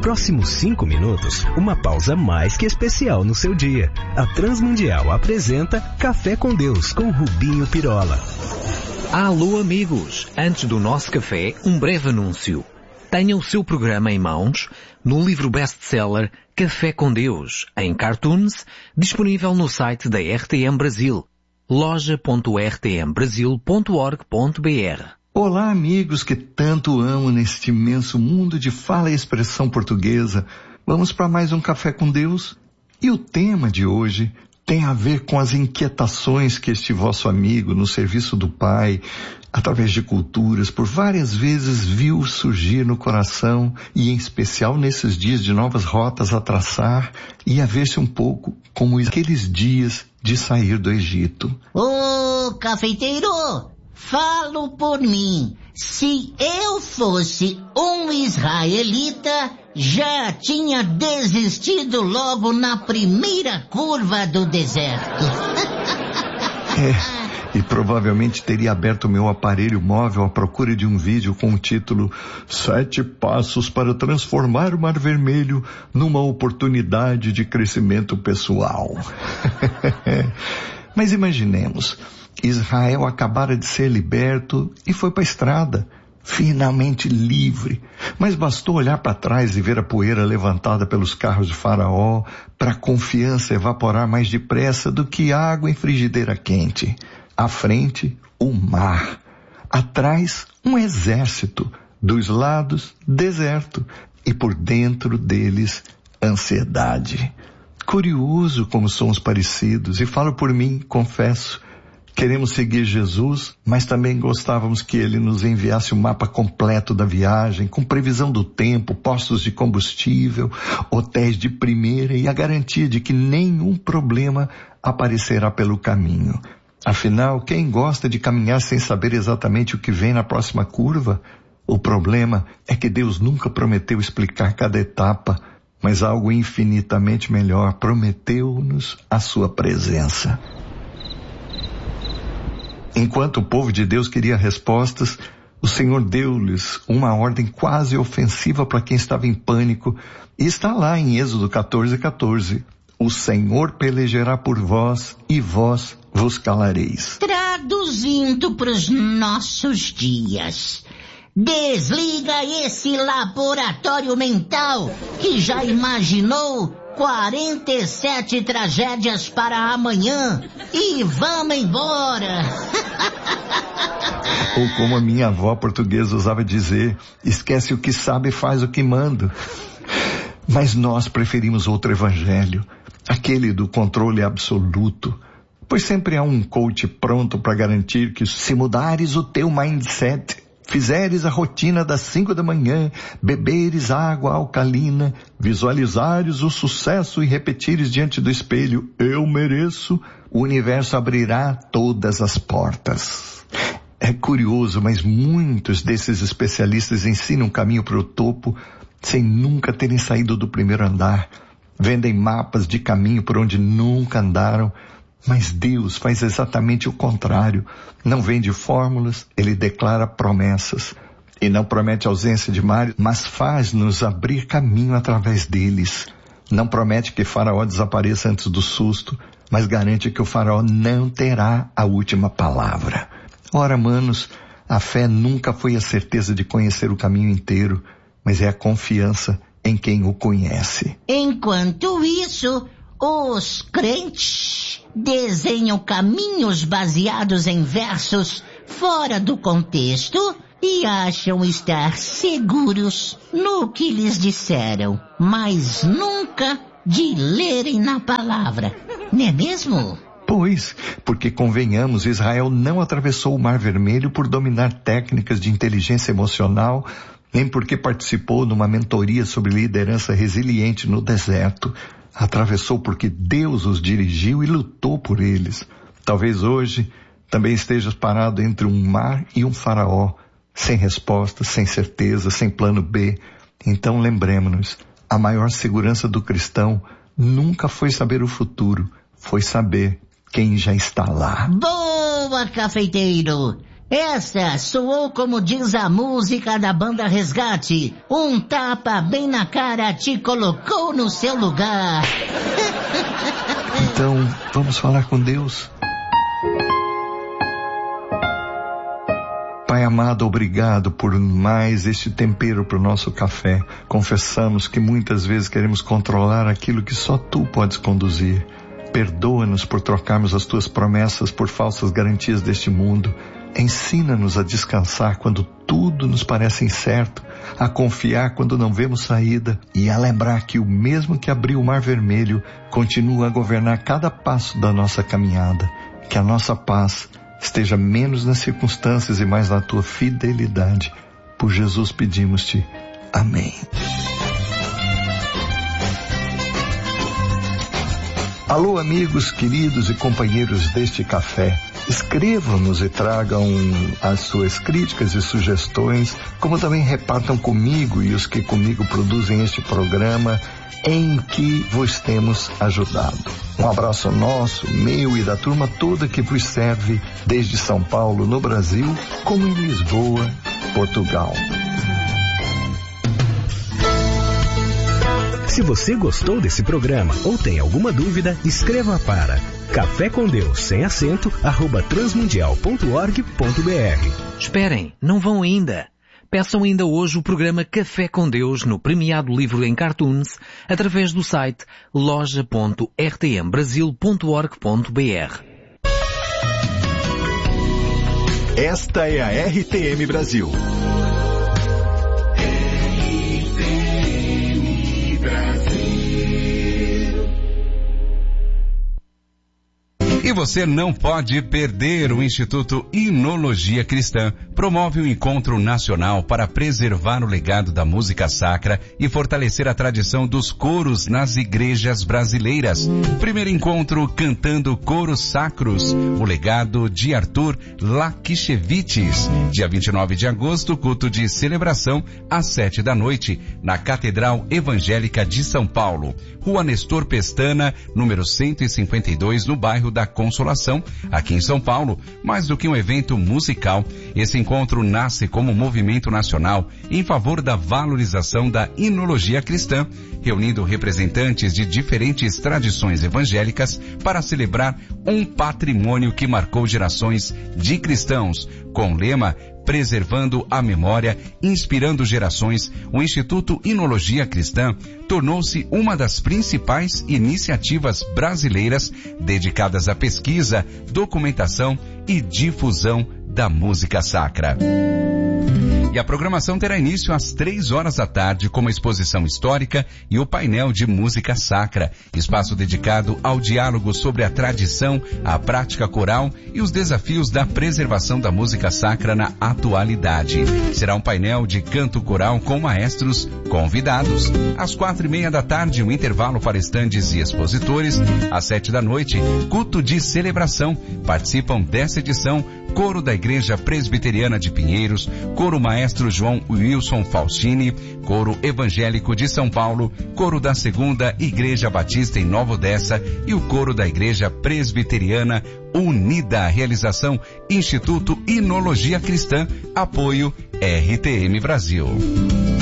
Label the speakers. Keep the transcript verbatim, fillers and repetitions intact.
Speaker 1: próximos cinco minutos, uma pausa mais que especial no seu dia. A Transmundial apresenta Café com Deus, com Rubinho Pirola.
Speaker 2: Alô amigos, antes do nosso café, um breve anúncio. Tenha o seu programa em mãos no livro best-seller Café com Deus, em cartoons, disponível no site da R T M Brasil, loja ponto r t m brasil ponto org ponto b r.
Speaker 3: Olá amigos que tanto amo neste imenso mundo de fala e expressão portuguesa. Vamos para mais um Café com Deus? E o tema de hoje tem a ver com as inquietações que este vosso amigo no serviço do Pai, através de culturas, por várias vezes viu surgir no coração, e em especial nesses dias de novas rotas a traçar, e a ver-se um pouco como aqueles dias de sair do Egito.
Speaker 4: Ô, cafeiteiro, falo por mim. Se eu fosse um israelita, já tinha desistido logo na primeira curva do deserto.
Speaker 3: É, e provavelmente teria aberto o meu aparelho móvel à procura de um vídeo com o título Sete Passos para Transformar o Mar Vermelho numa Oportunidade de Crescimento Pessoal. Mas imaginemos, Israel acabara de ser liberto e foi para a estrada, finalmente livre. Mas bastou olhar para trás e ver a poeira levantada pelos carros de Faraó para a confiança evaporar mais depressa do que água em frigideira quente. À frente, o mar. Atrás, um exército. Dos lados, deserto. E por dentro deles, ansiedade. Curioso como somos parecidos, e falo por mim, confesso. Queremos seguir Jesus, mas também gostávamos que ele nos enviasse o mapa completo da viagem, com previsão do tempo, postos de combustível, hotéis de primeira e a garantia de que nenhum problema aparecerá pelo caminho. Afinal, quem gosta de caminhar sem saber exatamente o que vem na próxima curva? O problema é que Deus nunca prometeu explicar cada etapa, mas algo infinitamente melhor, prometeu-nos a sua presença. Enquanto o povo de Deus queria respostas, o Senhor deu-lhes uma ordem quase ofensiva para quem estava em pânico. E está lá em Êxodo quatorze, quatorze. O Senhor pelejará por vós e vós vos calareis.
Speaker 4: Traduzindo para os nossos dias, desliga esse laboratório mental que já imaginou quarenta e sete tragédias para amanhã e vamos embora.
Speaker 3: Ou como a minha avó portuguesa usava dizer, esquece o que sabe e faz o que manda. Mas nós preferimos outro evangelho, aquele do controle absoluto, pois sempre há um coach pronto para garantir que se mudares o teu mindset, fizeres a rotina das cinco da manhã, beberes água alcalina, visualizares o sucesso e repetires diante do espelho, eu mereço, o universo abrirá todas as portas. É curioso, mas muitos desses especialistas ensinam um caminho para o topo sem nunca terem saído do primeiro andar. Vendem mapas de caminho por onde nunca andaram. Mas Deus faz exatamente o contrário. Não vende fórmulas, ele declara promessas. E não promete ausência de mares, mas faz-nos abrir caminho através deles. Não promete que Faraó desapareça antes do susto, mas garante que o Faraó não terá a última palavra. Ora, manos, a fé nunca foi a certeza de conhecer o caminho inteiro, mas é a confiança em quem o conhece.
Speaker 4: Enquanto isso, os crentes desenham caminhos baseados em versos fora do contexto e acham estar seguros no que lhes disseram, mas nunca de lerem na palavra, não é mesmo?
Speaker 3: Pois, porque convenhamos, Israel não atravessou o Mar Vermelho por dominar técnicas de inteligência emocional, nem porque participou numa mentoria sobre liderança resiliente no deserto. Atravessou porque Deus os dirigiu e lutou por eles. Talvez hoje também estejas parado entre um mar e um faraó, sem resposta, sem certeza, sem plano B. Então lembremos-nos, a maior segurança do cristão nunca foi saber o futuro, foi saber quem já está lá.
Speaker 4: Boa, cafeiteiro! Essa soou como diz a música da banda Resgate. Um tapa bem na cara te colocou no seu lugar.
Speaker 3: Então, vamos falar com Deus. Pai amado, obrigado por mais este tempero para o nosso café. Confessamos que muitas vezes queremos controlar aquilo que só Tu podes conduzir. Perdoa-nos por trocarmos as Tuas promessas por falsas garantias deste mundo. Ensina-nos a descansar quando tudo nos parece incerto, a confiar quando não vemos saída e a lembrar que o mesmo que abriu o Mar Vermelho continua a governar cada passo da nossa caminhada. Que a nossa paz esteja menos nas circunstâncias e mais na Tua fidelidade. Por Jesus pedimos-Te. Amém. Alô, amigos, queridos e companheiros deste café. Escrevam-nos e tragam as suas críticas e sugestões, como também repartam comigo e os que comigo produzem este programa em que vos temos ajudado. Um abraço nosso, meu e da turma toda que vos serve desde São Paulo, no Brasil, como em Lisboa, Portugal.
Speaker 1: Se você gostou desse programa ou tem alguma dúvida, escreva para café com Deus sem acento arroba transmundial ponto org ponto br.
Speaker 2: Esperem, não vão ainda. Peçam ainda hoje o programa Café com Deus no premiado livro em cartoons através do site loja ponto r t m brasil ponto org ponto br.
Speaker 5: Esta é a R T M Brasil. E você não pode perder. O Instituto Inologia Cristã promove um encontro nacional para preservar o legado da música sacra e fortalecer a tradição dos coros nas igrejas brasileiras. Primeiro encontro cantando coros sacros, o legado de Arthur Lakichevites. Dia vinte e nove de agosto, culto de celebração às sete da noite, na Catedral Evangélica de São Paulo. Rua Nestor Pestana, número cento e cinquenta e dois, no bairro da Consolação, aqui em São Paulo. Mais do que um evento musical, esse encontro nasce como um movimento nacional em favor da valorização da inologia cristã, reunindo representantes de diferentes tradições evangélicas para celebrar um patrimônio que marcou gerações de cristãos, com o lema Preservando a Memória, Inspirando Gerações. O Instituto Inologia Cristã tornou-se uma das principais iniciativas brasileiras dedicadas à pesquisa, documentação e difusão da música sacra. E a programação terá início às três horas da tarde com uma exposição histórica e o painel de música sacra, espaço dedicado ao diálogo sobre a tradição, a prática coral e os desafios da preservação da música sacra na atualidade. Será um painel de canto coral com maestros convidados. Às quatro e meia da tarde, um intervalo para estandes e expositores. Às sete da noite, culto de celebração. Participam dessa edição Coro da Igreja Presbiteriana de Pinheiros, Coro Maestro João Wilson Faustini, Coro Evangélico de São Paulo, Coro da Segunda Igreja Batista em Nova Odessa e o Coro da Igreja Presbiteriana Unida. Realização Instituto Inologia Cristã, apoio R T M Brasil.